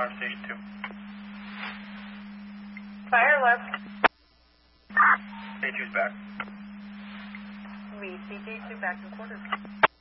alarm station 2. Fire left. A2's back. Read CJ2 back in quarters.